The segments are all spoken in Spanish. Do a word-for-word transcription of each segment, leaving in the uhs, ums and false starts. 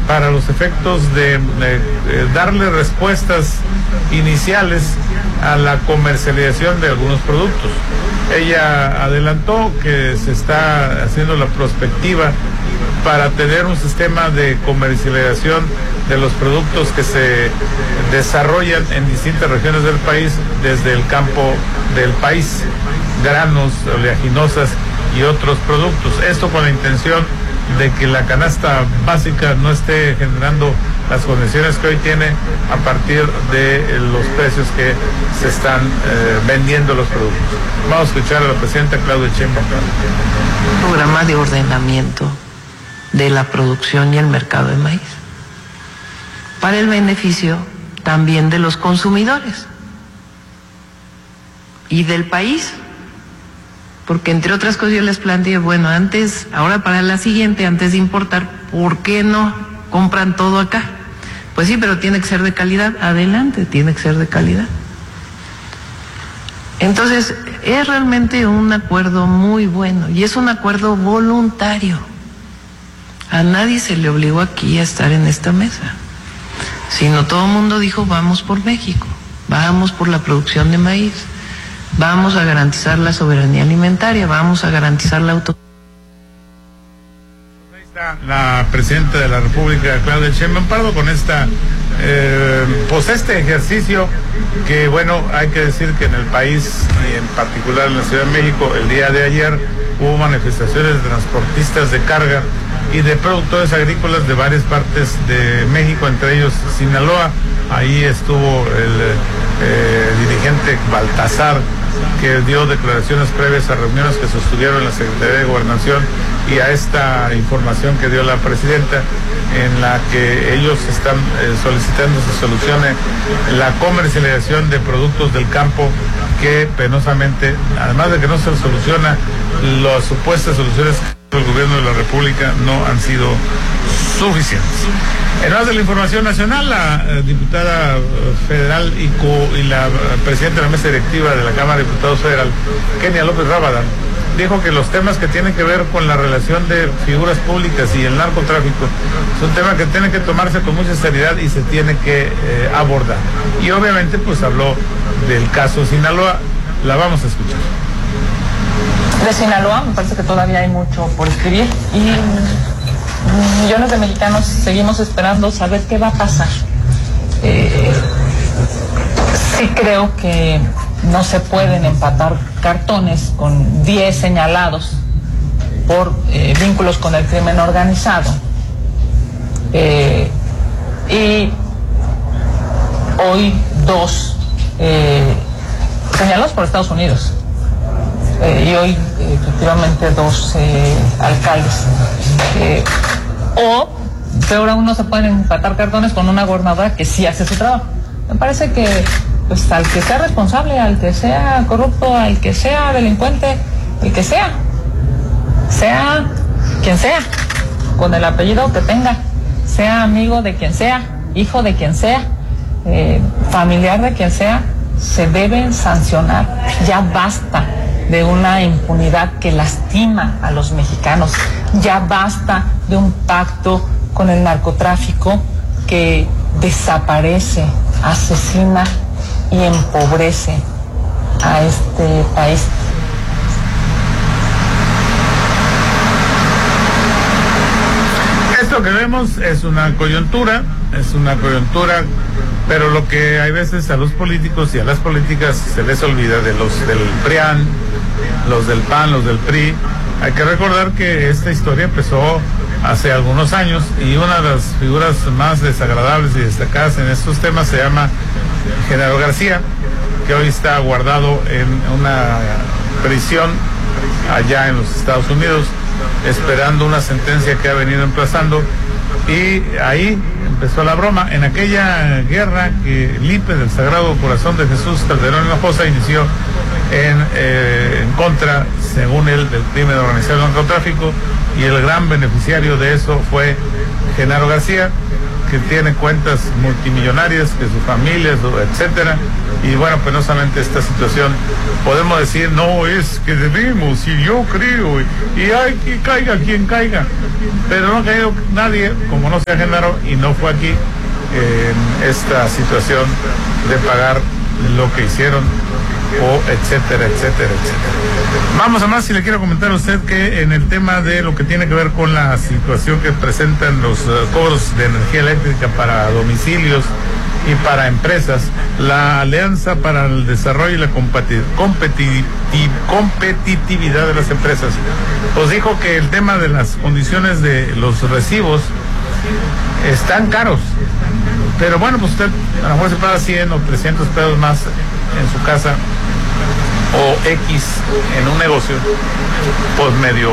para los efectos de, de, de darle respuestas iniciales a la comercialización de algunos productos. Ella adelantó que se está haciendo la prospectiva para tener un sistema de comercialización de los productos que se desarrollan en distintas regiones del país desde el campo del país, granos, oleaginosas y otros productos. Esto con la intención de que la canasta básica no esté generando las condiciones que hoy tiene a partir de los precios que se están eh, vendiendo los productos. Vamos a escuchar a la presidenta Claudia Sheinbaum. Programa de ordenamiento de la producción y el mercado de maíz para el beneficio también de los consumidores y del país. Porque entre otras cosas yo les planteé, bueno, antes, ahora para la siguiente, antes de importar, ¿por qué no compran todo acá? Pues sí, pero tiene que ser de calidad. Adelante, tiene que ser de calidad. Entonces, es realmente un acuerdo muy bueno y es un acuerdo voluntario. A nadie se le obligó aquí a estar en esta mesa, sino todo el mundo dijo, vamos por México, vamos por la producción de maíz. Vamos a garantizar la soberanía alimentaria, vamos a garantizar la autonomía. Ahí está la presidenta de la República, Claudia Sheinbaum Pardo, con esta, eh, pues este ejercicio que, bueno, hay que decir que en el país y en particular en la Ciudad de México, el día de ayer hubo manifestaciones de transportistas de carga y de productores agrícolas de varias partes de México, entre ellos Sinaloa. Ahí estuvo el eh, dirigente Baltasar, que dio declaraciones previas a reuniones que sostuvieron en la Secretaría de Gobernación y a esta información que dio la presidenta, en la que ellos están eh, solicitando se solucione la comercialización de productos del campo, que penosamente, además de que no se soluciona, las supuestas soluciones del gobierno de la República no han sido suficientes. En más de la información nacional, la eh, diputada federal y, co, y la presidenta de la mesa directiva de la Cámara de Diputados Federal, Kenia López Rábada, dijo que los temas que tienen que ver con la relación de figuras públicas y el narcotráfico son temas que tienen que tomarse con mucha seriedad y se tiene que eh, abordar. Y obviamente pues habló del caso Sinaloa. La vamos a escuchar. De Sinaloa me parece que todavía hay mucho por escribir y millones de mexicanos seguimos esperando saber qué va a pasar. Eh, sí creo que no se pueden empatar cartones con diez señalados por eh, vínculos con el crimen organizado. Eh, y hoy dos eh, señalados por Estados Unidos. Eh, y hoy efectivamente dos eh, alcaldes. Eh, o, peor aún, no se pueden empatar cartones con una gobernadora que sí hace su trabajo. Me parece que pues al que sea responsable, al que sea corrupto, al que sea delincuente, el que sea, sea quien sea, con el apellido que tenga, sea amigo de quien sea, hijo de quien sea, eh, familiar de quien sea, se deben sancionar. Ya basta de una impunidad que lastima a los mexicanos. Ya basta de un pacto con el narcotráfico que desaparece, asesina y empobrece a este país. Esto que vemos es una coyuntura, es una coyuntura, pero lo que hay veces a los políticos y a las políticas se les olvida de los del PRIAN, los del PAN, los del P R I. Hay que recordar que esta historia empezó hace algunos años y una de las figuras más desagradables y destacadas en estos temas se llama Genaro García, que hoy está guardado en una prisión allá en los Estados Unidos, esperando una sentencia que ha venido emplazando, y ahí empezó la broma. En aquella guerra que el I P E del Sagrado Corazón de Jesús Calderón Hinojosa inició en, eh, en contra, según él, del crimen organizado del narcotráfico, y el gran beneficiario de eso fue Genaro García, que que tiene cuentas multimillonarias, que sus familias, etcétera, y bueno, pues no solamente esta situación, podemos decir, no, es que debemos, y yo creo, y, y hay que caiga quien caiga, pero no ha caído nadie, como no sea Genaro, y no fue aquí en esta situación de pagar lo que hicieron, o etcétera, etcétera, etcétera. Vamos a más, si le quiero comentar a usted que en el tema de lo que tiene que ver con la situación que presentan los uh, cobros de energía eléctrica para domicilios y para empresas, la Alianza para el Desarrollo y la competi competi competitividad de las empresas, pues dijo que el tema de las condiciones de los recibos están caros, pero bueno, pues usted a lo mejor se paga cien o trescientos pesos más en su casa o X en un negocio, pues medio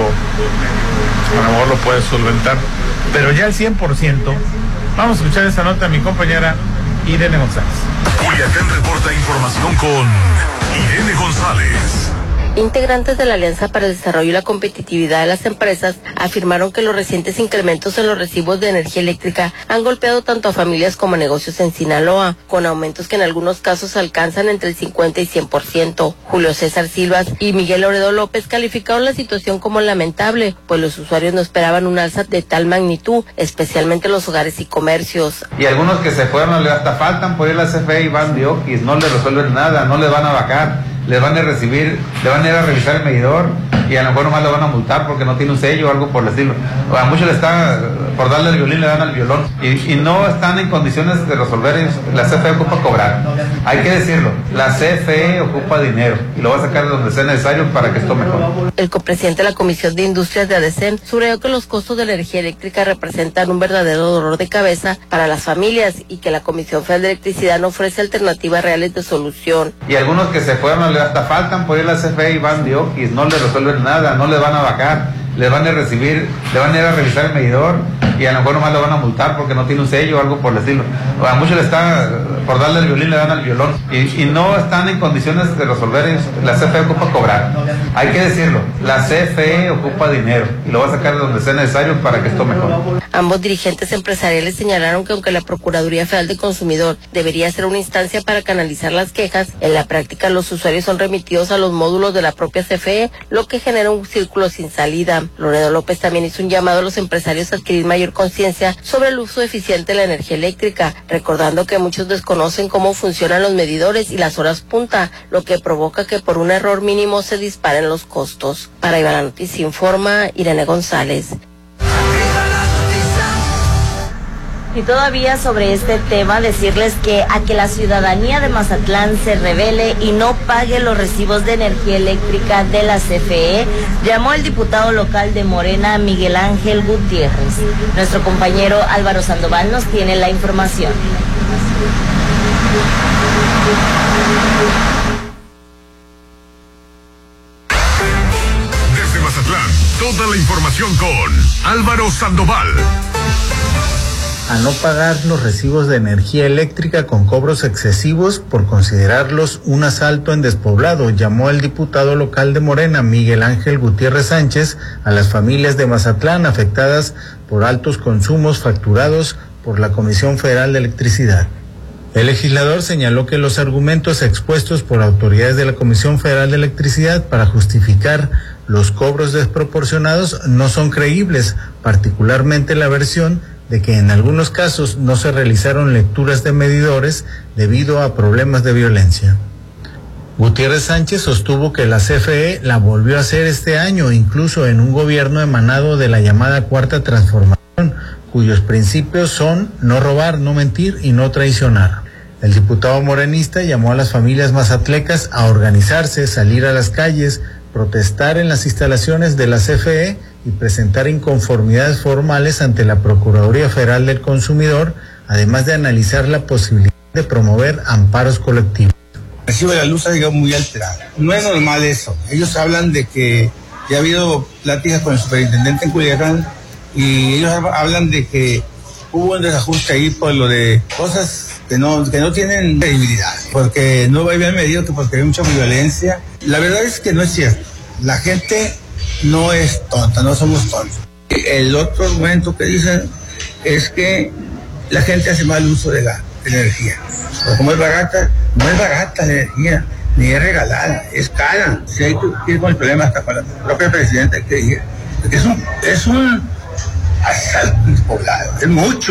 a lo mejor lo puede solventar, pero ya el cien por ciento. Vamos a escuchar esta nota de mi compañera Irene González. Culiacán reporta información con Irene González. Integrantes de la Alianza para el Desarrollo y la Competitividad de las Empresas afirmaron que los recientes incrementos en los recibos de energía eléctrica han golpeado tanto a familias como a negocios en Sinaloa, con aumentos que en algunos casos alcanzan entre el cincuenta y cien por ciento. Julio César Silvas y Miguel Loredo López calificaron la situación como lamentable, pues los usuarios no esperaban un alza de tal magnitud, especialmente los hogares y comercios. Y algunos que se fueron, hasta faltan por ir a la C F E y van de oquis, no les resuelven nada, no les van a bajar. Les van a recibir, le van a ir a revisar el medidor y a lo mejor nomás lo van a multar porque no tiene un sello o algo por el estilo. O a muchos le está, por darle el violín, le dan al violón y, y no están en condiciones de resolver. La C F E ocupa cobrar, hay que decirlo, la C F E ocupa dinero y lo va a sacar de donde sea necesario para que esto mejore. El copresidente de la Comisión de Industrias de ADECEM subrayó que los costos de la energía eléctrica representan un verdadero dolor de cabeza para las familias y que la Comisión Federal de Electricidad no ofrece alternativas reales de solución. Y algunos que se fueron, hasta faltan por ir a la C F E y van de oquis, no les resuelven nada, no les van a bajar, les van a recibir, le van a ir a revisar el medidor y a lo mejor nomás lo van a multar porque no tiene un sello o algo por el estilo. O a muchos le está, por darle el violín, le dan al violón y, y no están en condiciones de resolver. La C F E ocupa cobrar, hay que decirlo, la C F E ocupa dinero y lo va a sacar de donde sea necesario para que esto mejore. Ambos dirigentes empresariales señalaron que aunque la Procuraduría Federal del Consumidor debería ser una instancia para canalizar las quejas, en la práctica los usuarios son remitidos a los módulos de la propia C F E, lo que genera un círculo sin salida. Loredo López también hizo un llamado a los empresarios a adquirir mayor conciencia sobre el uso eficiente de la energía eléctrica, recordando que muchos desconocen cómo funcionan los medidores y las horas punta, lo que provoca que por un error mínimo se disparen los costos. Para Ivana Noticias informa Irene González. Y todavía sobre este tema, decirles que a que la ciudadanía de Mazatlán se rebele y no pague los recibos de energía eléctrica de la C F E, llamó el diputado local de Morena, Miguel Ángel Gutiérrez. Nuestro compañero Álvaro Sandoval nos tiene la información. Desde Mazatlán, toda la información con Álvaro Sandoval. A no pagar los recibos de energía eléctrica con cobros excesivos por considerarlos un asalto en despoblado, llamó el diputado local de Morena, Miguel Ángel Gutiérrez Sánchez, a las familias de Mazatlán afectadas por altos consumos facturados por la Comisión Federal de Electricidad. El legislador señaló que los argumentos expuestos por autoridades de la Comisión Federal de Electricidad para justificar los cobros desproporcionados no son creíbles, particularmente la versión de que en algunos casos no se realizaron lecturas de medidores debido a problemas de violencia. Gutiérrez Sánchez sostuvo que la C F E la volvió a hacer este año, incluso en un gobierno emanado de la llamada Cuarta Transformación, cuyos principios son no robar, no mentir y no traicionar. El diputado morenista llamó a las familias mazatlecas a organizarse, salir a las calles, protestar en las instalaciones de la C F E y presentar inconformidades formales ante la Procuraduría Federal del Consumidor, además de analizar la posibilidad de promover amparos colectivos. El recibo de la luz ha llegado muy alterado. No es normal eso. Ellos hablan de que ya ha habido pláticas con el superintendente en Culiacán y ellos hablan de que hubo un desajuste ahí por lo de cosas que no, que no tienen credibilidad, porque no habían medido que porque hay mucha violencia. La verdad es que no es cierto. La gente no es tonta, no somos tontos. El otro argumento que dicen es que la gente hace mal uso de la, de la energía. Pero como es barata, no es barata la energía, ni es regalada, es cara. Si hay que ir con el problema hasta con la propia presidenta que diga, porque es un, es un asalto despoblado, es mucho.